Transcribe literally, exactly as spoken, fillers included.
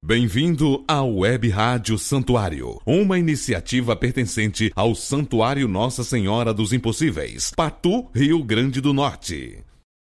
Bem-vindo ao Web Rádio Santuário, uma iniciativa pertencente ao Santuário Nossa Senhora dos Impossíveis, Patu, Rio Grande do Norte.